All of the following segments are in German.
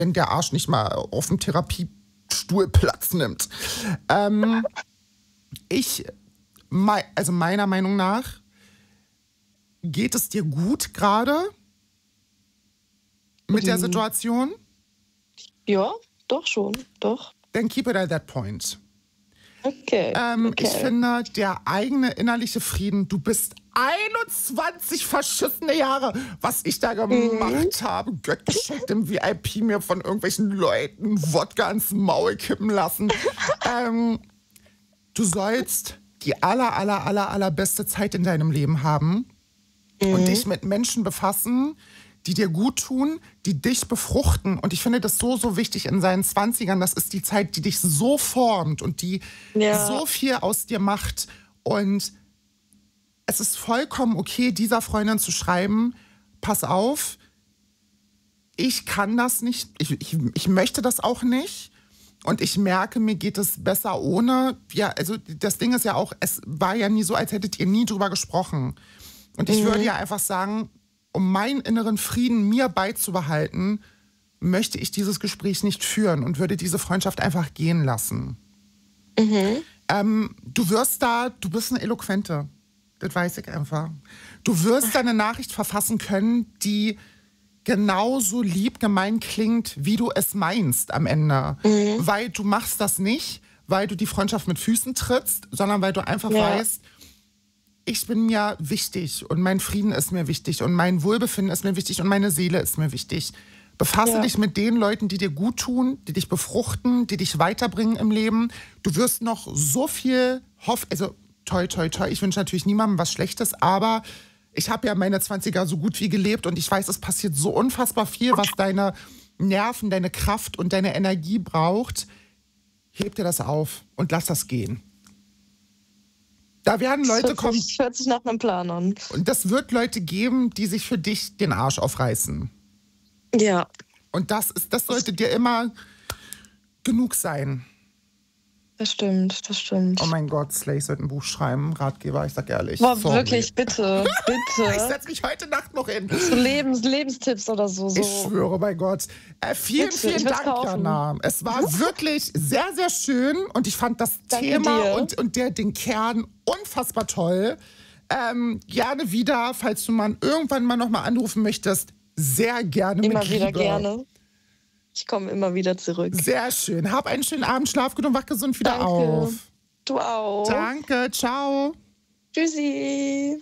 wenn der Arsch nicht mal auf dem Therapiestuhl Platz nimmt. Also meiner Meinung nach, geht es dir gut gerade mit der Situation? Ja, doch schon, doch. Then keep it at that point. Okay. Ich finde, der eigene innerliche Frieden, du bist 21 verschissene Jahre, was ich da gemacht habe, Gott geschenkt im VIP mir von irgendwelchen Leuten Wodka ins Maul kippen lassen. Du sollst die allerbeste Zeit in deinem Leben haben und dich mit Menschen befassen, die dir gut tun, die dich befruchten. Und ich finde das so wichtig in seinen 20ern. Das ist die Zeit, die dich so formt und die so viel aus dir macht. Und es ist vollkommen okay, dieser Freundin zu schreiben, pass auf, ich kann das nicht, ich möchte das auch nicht. Und ich merke, mir geht es besser ohne. Ja, also das Ding ist ja auch, es war ja nie so, als hättet ihr nie drüber gesprochen. Und ich würde ja einfach sagen, um meinen inneren Frieden mir beizubehalten, möchte ich dieses Gespräch nicht führen und würde diese Freundschaft einfach gehen lassen. Du bist eine Eloquente. Das weiß ich einfach. Du wirst eine Nachricht verfassen können, die genauso lieb gemein klingt, wie du es meinst am Ende. Weil du machst das nicht, weil du die Freundschaft mit Füßen trittst, sondern weil du einfach weißt, ich bin mir wichtig und mein Frieden ist mir wichtig und mein Wohlbefinden ist mir wichtig und meine Seele ist mir wichtig. Befasse dich mit den Leuten, die dir gut tun, die dich befruchten, die dich weiterbringen im Leben. Du wirst noch so viel also toi, toi, toi. Ich wünsche natürlich niemandem was Schlechtes, aber ich habe ja meine 20er so gut wie gelebt und ich weiß, es passiert so unfassbar viel, was deine Nerven, deine Kraft und deine Energie braucht. Heb dir das auf und lass das gehen. Da werden Leute kommen. Das hört sich nach einem Plan an. Und das wird Leute geben, die sich für dich den Arsch aufreißen. Ja. Und das sollte dir immer genug sein. Das stimmt. Oh mein Gott, Slay sollte ein Buch schreiben, Ratgeber, ich sag ehrlich. Boah, wirklich, bitte. Ich setze mich heute Nacht noch hin. So Lebenstipps oder so. Ich schwöre bei Gott. Vielen Dank, Jana. Es war wirklich sehr, sehr schön und ich fand das Thema und den Kern unfassbar toll. Gerne wieder, falls du irgendwann mal nochmal anrufen möchtest, sehr gerne immer mit Liebe. Wieder gerne. Ich komme immer wieder zurück. Sehr schön. Hab einen schönen Abend, schlaf gut und wach gesund wieder auf. Du auch. Danke, ciao. Tschüssi.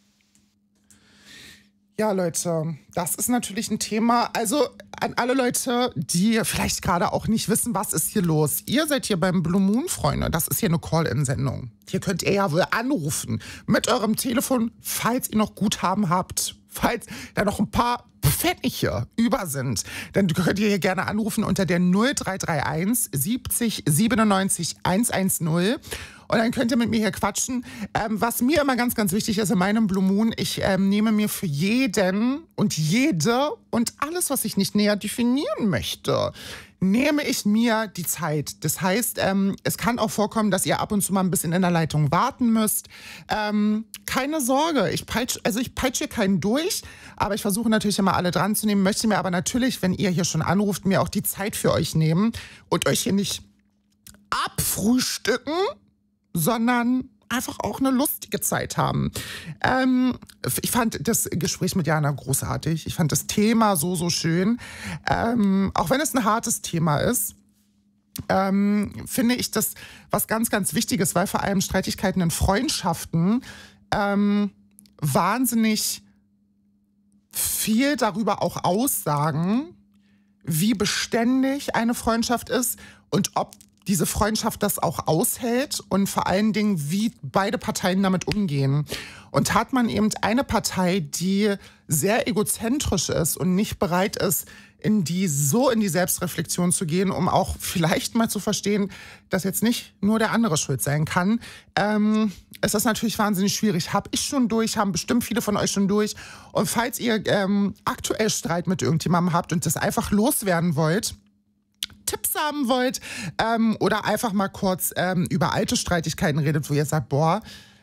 Ja, Leute, das ist natürlich ein Thema. Also an alle Leute, die vielleicht gerade auch nicht wissen, was ist hier los. Ihr seid hier beim Blue Moon, Freunde. Das ist hier eine Call-In-Sendung. Hier könnt ihr ja wohl anrufen mit eurem Telefon, falls ihr noch Guthaben habt. Falls da noch ein paar Pfennige über sind, dann könnt ihr hier gerne anrufen unter der 0331 70 97 110 und dann könnt ihr mit mir hier quatschen. Was mir immer ganz, ganz wichtig ist in meinem Blue Moon, ich nehme mir für jeden und jede und alles, was ich nicht näher definieren möchte, nehme ich mir die Zeit. Das heißt, es kann auch vorkommen, dass ihr ab und zu mal ein bisschen in der Leitung warten müsst. Keine Sorge, ich peitsche keinen durch, aber ich versuche natürlich immer alle dran zu nehmen, möchte mir aber natürlich, wenn ihr hier schon anruft, mir auch die Zeit für euch nehmen und euch hier nicht abfrühstücken, sondern einfach auch eine lustige Zeit haben. Ich fand das Gespräch mit Jana großartig. Ich fand das Thema so schön. Auch wenn es ein hartes Thema ist, finde ich das was ganz, ganz Wichtiges, weil vor allem Streitigkeiten in Freundschaften wahnsinnig viel darüber auch aussagen, wie beständig eine Freundschaft ist und ob diese Freundschaft das auch aushält und vor allen Dingen, wie beide Parteien damit umgehen. Und hat man eben eine Partei, die sehr egozentrisch ist und nicht bereit ist, in die Selbstreflexion zu gehen, um auch vielleicht mal zu verstehen, dass jetzt nicht nur der andere schuld sein kann, ist das natürlich wahnsinnig schwierig. Habe ich schon durch, haben bestimmt viele von euch schon durch. Und falls ihr aktuell Streit mit irgendjemandem habt und das einfach loswerden wollt, Tipps haben wollt oder einfach mal kurz über alte Streitigkeiten redet, wo ihr sagt, boah,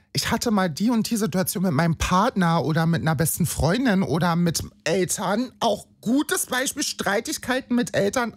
ich hatte mal die und die Situation mit meinem Partner oder mit einer besten Freundin oder mit Eltern. Auch gutes Beispiel, Streitigkeiten mit Eltern.